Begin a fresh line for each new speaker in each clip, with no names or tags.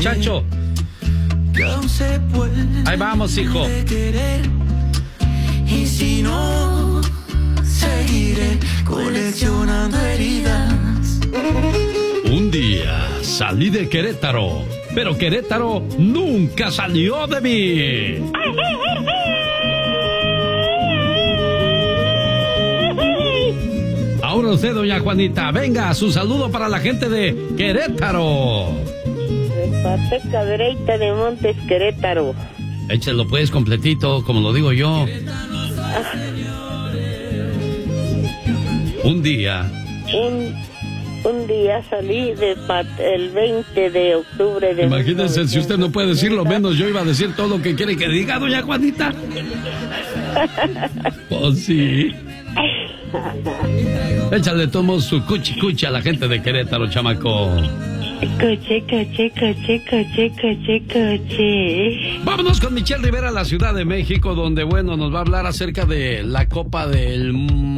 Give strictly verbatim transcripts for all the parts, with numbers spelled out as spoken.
muchacho. Ahí vamos, hijo.
Y si no, seguiré coleccionando heridas.
Un día salí de Querétaro, pero Querétaro nunca salió de mí. Ahora usted, doña Juanita, venga, su saludo para la gente de Querétaro.
De parte Cadereyta de Montes, Querétaro.
Échelo pues completito, como lo digo yo.
Ah.
Un día.
Un, un día salí de pat, el veinte de octubre de...
Imagínense, si usted no puede decir lo menos, yo iba a decir todo lo que quiere que diga, doña Juanita. Oh, sí. Échale, tomo su cuchi cuchi a la gente de Querétaro, chamaco.
Coche, coche, coche, coche, coche, coche.
Vámonos con Michelle Rivera a la Ciudad de México, donde, bueno, nos va a hablar acerca de la Copa del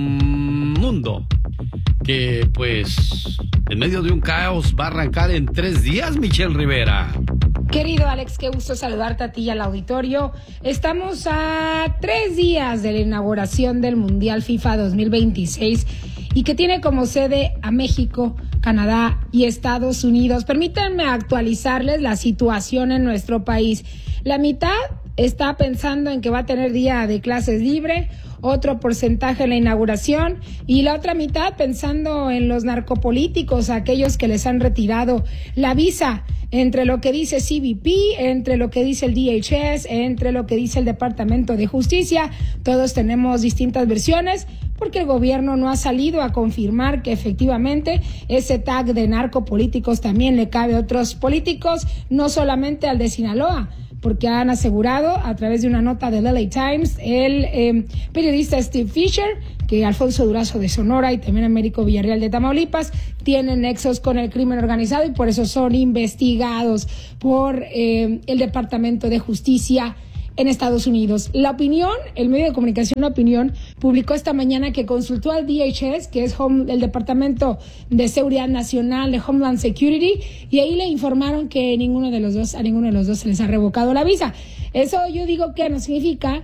Mundo, que, pues, en medio de un caos va a arrancar en tres días, Michelle Rivera.
Querido Alex, qué gusto saludarte a ti y al auditorio. Estamos a tres días de la inauguración del Mundial FIFA dos mil veintiséis y que tiene como sede a México, Canadá y Estados Unidos. Permítanme actualizarles la situación en nuestro país. La mitad está pensando en que va a tener día de clases libre, otro porcentaje en la inauguración y la otra mitad pensando en los narcopolíticos, aquellos que les han retirado la visa. Entre lo que dice C B P, entre lo que dice el D H S, entre lo que dice el Departamento de Justicia, todos tenemos distintas versiones porque el gobierno no ha salido a confirmar que efectivamente ese tag de narcopolíticos también le cabe a otros políticos, no solamente al de Sinaloa, porque han asegurado a través de una nota del L A Times el eh, periodista Steve Fisher que Alfonso Durazo de Sonora y también Américo Villarreal de Tamaulipas tienen nexos con el crimen organizado y por eso son investigados por eh, el Departamento de Justicia en Estados Unidos. La Opinión, el medio de comunicación La Opinión, publicó esta mañana que consultó al D H S, que es home, el Departamento de Seguridad Nacional de Homeland Security, y ahí le informaron que ninguno de los dos, a ninguno de los dos se les ha revocado la visa. Eso yo digo que no significa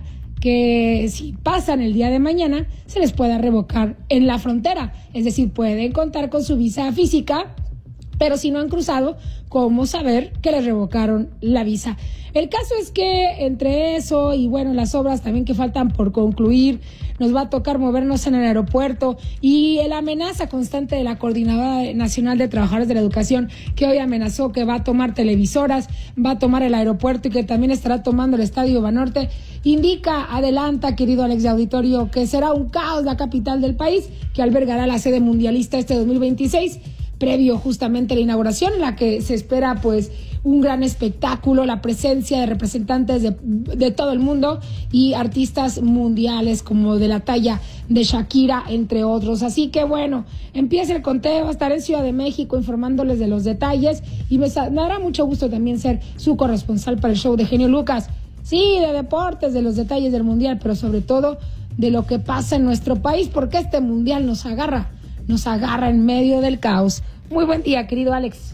que si pasan el día de mañana se les pueda revocar en la frontera, es decir, pueden contar con su visa física, pero si no han cruzado, ¿cómo saber que les revocaron la visa? El caso es que entre eso y bueno, las obras también que faltan por concluir, nos va a tocar movernos en el aeropuerto y la amenaza constante de la Coordinadora Nacional de Trabajadores de la Educación, que hoy amenazó que va a tomar televisoras, va a tomar el aeropuerto y que también estará tomando el Estadio Banorte, indica, adelanta, querido Alex de Auditorio, que será un caos la capital del país, que albergará la sede mundialista este dos mil veintiséis, previo justamente a la inauguración, en la que se espera pues un gran espectáculo, la presencia de representantes de, de todo el mundo y artistas mundiales como de la talla de Shakira, entre otros. Así que bueno, empieza el conteo, estaré en Ciudad de México informándoles de los detalles y me, me dará mucho gusto también ser su corresponsal para el show de Genio Lucas. Sí, de deportes, de los detalles del mundial, pero sobre todo de lo que pasa en nuestro país, porque este mundial nos agarra, nos agarra en medio del caos. Muy buen día, querido Alex.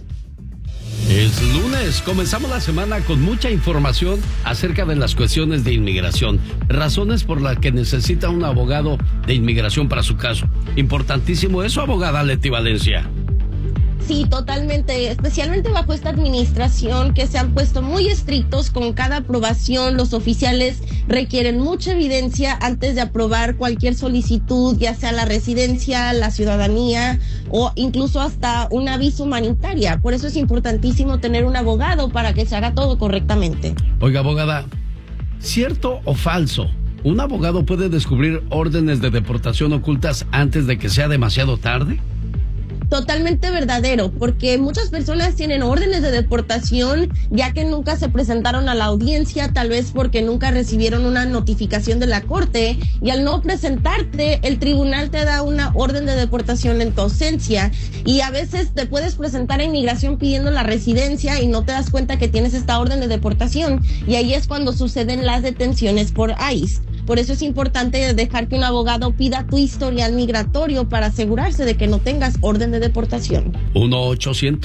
Es lunes, comenzamos la semana con mucha información acerca de las cuestiones de inmigración, razones por las que necesita un abogado de inmigración para su caso. Importantísimo eso, abogada Leti Valencia.
Sí, totalmente, especialmente bajo esta administración que se han puesto muy estrictos con cada aprobación. Los oficiales requieren mucha evidencia antes de aprobar cualquier solicitud, ya sea la residencia, la ciudadanía o incluso hasta una visa humanitaria. Por eso es importantísimo tener un abogado para que se haga todo correctamente.
Oiga, abogada, ¿cierto o falso? ¿Un abogado puede descubrir órdenes de deportación ocultas antes de que sea demasiado tarde?
Totalmente verdadero, porque muchas personas tienen órdenes de deportación ya que nunca se presentaron a la audiencia, tal vez porque nunca recibieron una notificación de la corte, y al no presentarte, el tribunal te da una orden de deportación en tu ausencia, y a veces te puedes presentar a inmigración pidiendo la residencia y no te das cuenta que tienes esta orden de deportación, y ahí es cuando suceden las detenciones por I C E. Por eso es importante dejar que un abogado pida tu historial migratorio para asegurarse de que no tengas orden de deportación.
uno ochocientos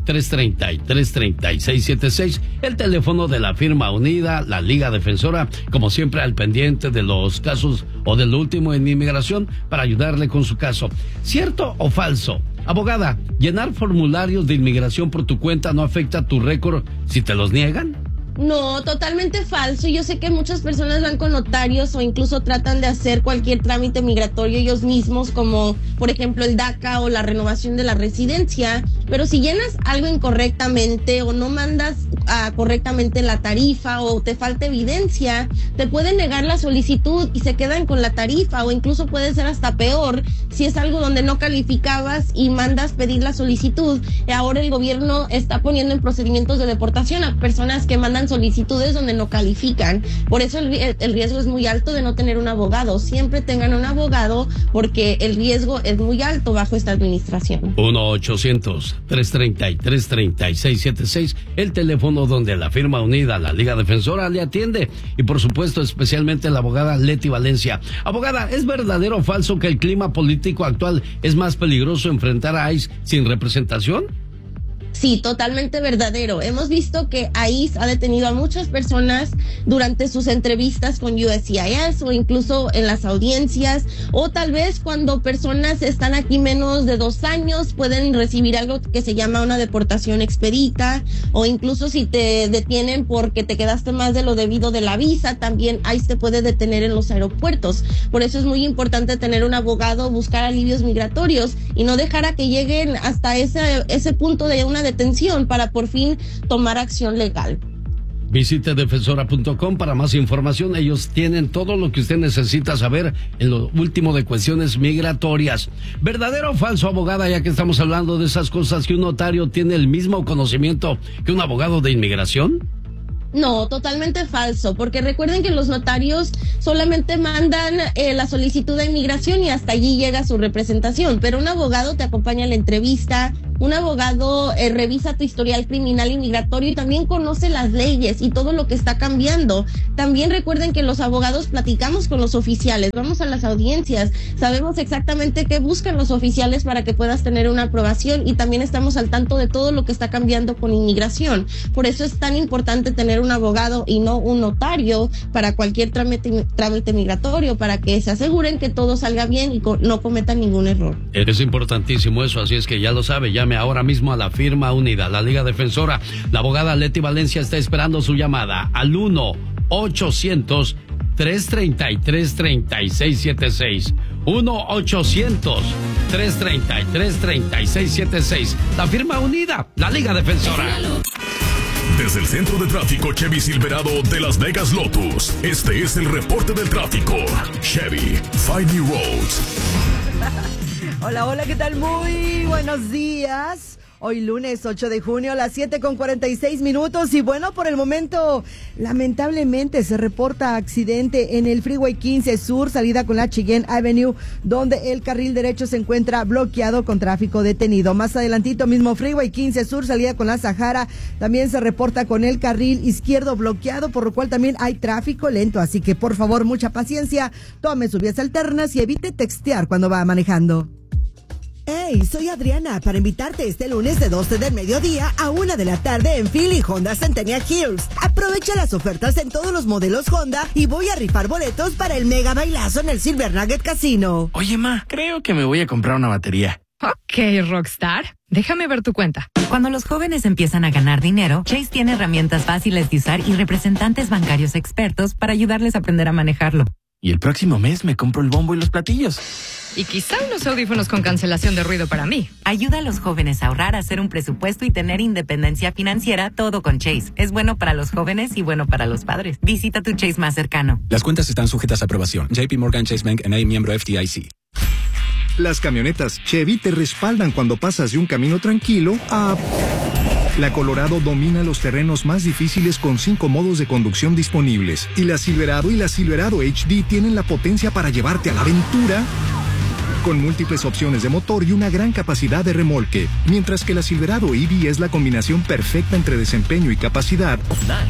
tres tres cero, tres tres seis siete seis, el teléfono de la firma unida, la Liga Defensora, como siempre al pendiente de los casos o del último en inmigración para ayudarle con su caso. ¿Cierto o falso? Abogada, ¿llenar formularios de inmigración por tu cuenta no afecta tu récord si te los niegan?
No, totalmente falso. Yo sé que muchas personas van con notarios o incluso tratan de hacer cualquier trámite migratorio ellos mismos, como por ejemplo el DACA o la renovación de la residencia, pero si llenas algo incorrectamente o no mandas uh, correctamente la tarifa o te falta evidencia, te pueden negar la solicitud y se quedan con la tarifa, o incluso puede ser hasta peor si es algo donde no calificabas y mandas pedir la solicitud. Ahora el gobierno está poniendo en procedimientos de deportación a personas que mandan solicitudes donde no califican. Por eso el, el riesgo es muy alto de no tener un abogado. Siempre tengan un abogado porque el riesgo es muy alto bajo esta administración.
uno ochocientos, tres treinta, tres treinta y seis setenta y seis, el teléfono donde la firma unida, la Liga Defensora, le atiende. Y por supuesto, especialmente la abogada Leti Valencia. Abogada, ¿es verdadero o falso que el clima político actual es más peligroso enfrentar a ICE sin representación?
Sí, totalmente verdadero. Hemos visto que ICE ha detenido a muchas personas durante sus entrevistas con U S C I S o incluso en las audiencias, o tal vez cuando personas están aquí menos de dos años pueden recibir algo que se llama una deportación expedita, o incluso si te detienen porque te quedaste más de lo debido de la visa, también ICE te puede detener en los aeropuertos. Por eso es muy importante tener un abogado, buscar alivios migratorios y no dejar a que lleguen hasta ese, ese punto de una detención para por fin tomar acción legal.
Visite defensora punto com para más información. Ellos tienen todo lo que usted necesita saber en lo último de cuestiones migratorias. ¿Verdadero o falso, abogada, ya que estamos hablando de esas cosas, que un notario tiene el mismo conocimiento que un abogado de inmigración?
No, totalmente falso, porque recuerden que los notarios solamente mandan eh, la solicitud de inmigración y hasta allí llega su representación, pero un abogado te acompaña a la entrevista, un abogado eh, revisa tu historial criminal y migratorio y también conoce las leyes y todo lo que está cambiando. También recuerden que los abogados platicamos con los oficiales, vamos a las audiencias, sabemos exactamente qué buscan los oficiales para que puedas tener una aprobación, y también estamos al tanto de todo lo que está cambiando con inmigración. Por eso es tan importante tener un abogado y no un notario para cualquier trámite, trámite migratorio, para que se aseguren que todo salga bien y co- no cometan ningún error.
Es importantísimo eso, así es que ya lo sabe, llame ahora mismo a la firma unida, la Liga Defensora. La abogada Leti Valencia está esperando su llamada al uno ochocientos, tres treinta y tres, treinta y seis setenta y seis. uno ochocientos, tres treinta y tres, treinta y seis setenta y seis. La firma unida, la Liga Defensora.
Desde el centro de tráfico Chevy Silverado de Las Vegas Lotus, este es el reporte del tráfico. Chevy, find new roads.
Hola, hola, ¿qué tal? Muy buenos días. Hoy lunes ocho de junio a las siete con cuarenta y seis minutos, y bueno, por el momento lamentablemente se reporta accidente en el Freeway quince Sur, salida con la Cheyenne Avenue, donde el carril derecho se encuentra bloqueado con tráfico detenido. Más adelantito mismo Freeway quince Sur, salida con la Sahara, también se reporta con el carril izquierdo bloqueado, por lo cual también hay tráfico lento, así que por favor mucha paciencia, tome sus vías alternas y evite textear cuando va manejando. Hey, soy Adriana para invitarte este lunes de doce del mediodía a una de la tarde en Philly Honda Centennial Hills. Aprovecha las ofertas en todos los modelos Honda y voy a rifar boletos para el mega bailazo en el Silver Nugget Casino.
Oye, ma, creo que me voy a comprar una batería.
Ok, Rockstar, déjame ver tu cuenta.
Cuando los jóvenes empiezan a ganar dinero, Chase tiene herramientas fáciles de usar y representantes bancarios expertos para ayudarles a aprender a manejarlo.
Y el próximo mes me compro el bombo y los platillos.
Y quizá unos audífonos con cancelación de ruido para mí.
Ayuda a los jóvenes a ahorrar, a hacer un presupuesto y tener independencia financiera, todo con Chase. Es bueno para los jóvenes y bueno para los padres. Visita tu Chase más cercano.
Las cuentas están sujetas a aprobación. J P Morgan Chase Bank N A, miembro F D I C.
Las camionetas Chevy te respaldan cuando pasas de un camino tranquilo a... La Colorado domina los terrenos más difíciles con cinco modos de conducción disponibles. Y la Silverado y la Silverado H D tienen la potencia para llevarte a la aventura con múltiples opciones de motor y una gran capacidad de remolque. Mientras que la Silverado E V es la combinación perfecta entre desempeño y capacidad.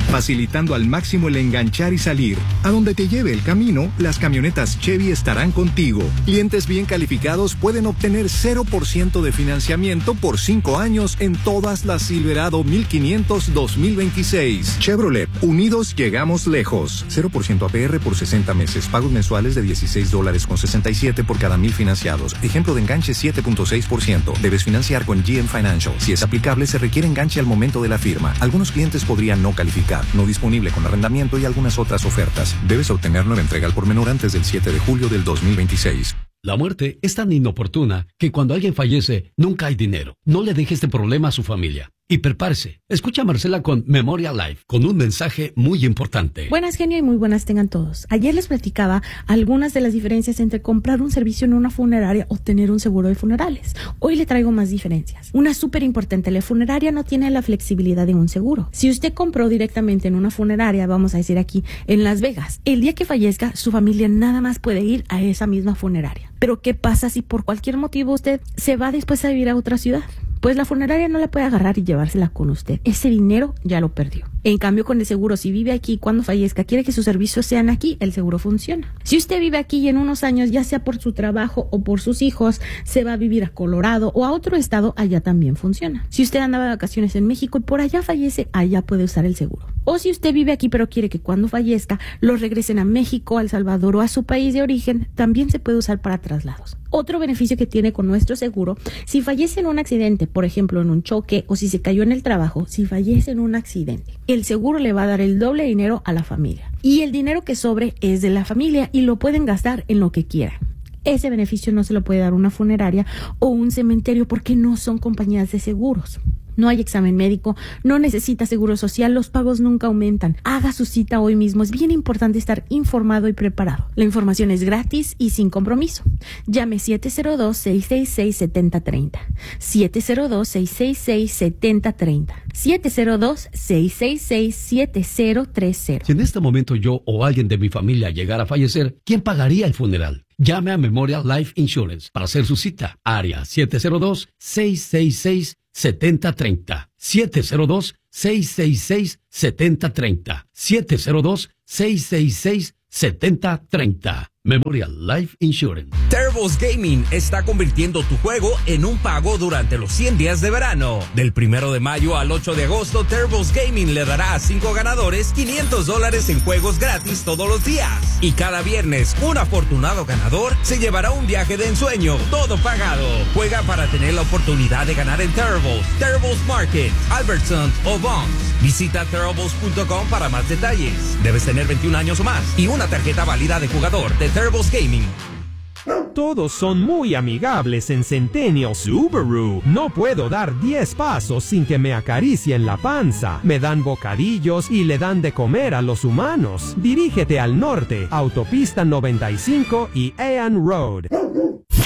facilitando al máximo el enganchar y salir. A donde te lleve el camino, las camionetas Chevy estarán contigo. Clientes bien calificados pueden obtener cero por ciento de financiamiento por cinco años en todas las Silverado mil quinientos dos mil veintiséis. Chevrolet, unidos llegamos lejos. cero por ciento A P R por sesenta meses. Pagos mensuales de dieciséis dólares con sesenta y siete por cada mil financiados. Ejemplo de enganche siete punto seis por ciento. Debes financiar con G M Financial. Si es aplicable, se requiere enganche al momento de la firma. Algunos clientes podrían no calificar. No disponible con arrendamiento y algunas otras ofertas. Debes obtener nueva entrega al por menor antes del siete de julio del dos mil veintiséis.
La muerte es tan inoportuna que cuando alguien fallece, nunca hay dinero. No le deje este problema a su familia. Y prepárese. Escucha a Marcela con Memorial Life, con un mensaje muy importante.
Buenas, genio, y muy buenas tengan todos. Ayer les platicaba algunas de las diferencias entre comprar un servicio en una funeraria o tener un seguro de funerales. Hoy le traigo más diferencias. Una súper importante, la funeraria no tiene la flexibilidad de un seguro. Si usted compró directamente en una funeraria, vamos a decir aquí, en Las Vegas, el día que fallezca, su familia nada más puede ir a esa misma funeraria. Pero ¿qué pasa si por cualquier motivo usted se va después a vivir a otra ciudad? Pues la funeraria no la puede agarrar y llevársela con usted. Ese dinero ya lo perdió. En cambio, con el seguro, si vive aquí, cuando fallezca, quiere que sus servicios sean aquí, el seguro funciona. Si usted vive aquí y en unos años, ya sea por su trabajo o por sus hijos, se va a vivir a Colorado o a otro estado, allá también funciona. Si usted andaba de vacaciones en México y por allá fallece, allá puede usar el seguro. O si usted vive aquí pero quiere que cuando fallezca lo regresen a México, a El Salvador o a su país de origen, también se puede usar para traslados. Otro beneficio que tiene con nuestro seguro, si fallece en un accidente, por ejemplo en un choque, o si se cayó en el trabajo, si fallece en un accidente, el seguro le va a dar el doble de dinero a la familia. Y el dinero que sobre es de la familia y lo pueden gastar en lo que quieran. Ese beneficio no se lo puede dar una funeraria o un cementerio porque no son compañías de seguros. No hay examen médico, no necesita seguro social, los pagos nunca aumentan. Haga su cita hoy mismo, es bien importante estar informado y preparado. La información es gratis y sin compromiso. Llame siete cero dos, seis seis seis, siete cero tres cero. siete cero dos, seis seis seis, siete cero tres cero. siete cero dos, seis seis seis, siete cero tres cero.
Si en este momento yo o alguien de mi familia llegara a fallecer, ¿quién pagaría el funeral? Llame a Memorial Life Insurance para hacer su cita. Área siete cero dos, seis seis seis, siete cero tres cero. siete cero dos, seis seis seis, siete cero tres cero. siete cero dos, seis seis seis, siete cero tres cero. Memorial Life Insurance.
Turbo's Gaming está convirtiendo tu juego en un pago durante los cien días de verano. Del primero de mayo al ocho de agosto, Turbo's Gaming le dará a cinco ganadores quinientos dólares en juegos gratis todos los días. Y cada viernes, un afortunado ganador se llevará un viaje de ensueño, todo pagado. Juega para tener la oportunidad de ganar en Turbo's, Turbo's Market, Albertsons o Bonds. Visita turbo's punto com para más detalles. Debes tener veintiún años o más y una tarjeta válida de jugador de Turbo's Gaming.
Todos son muy amigables en Centennial Subaru. No puedo dar diez pasos sin que me acaricien la panza. Me dan bocadillos y le dan de comer a los humanos. Dirígete al norte, Autopista noventa y cinco y Ean Road.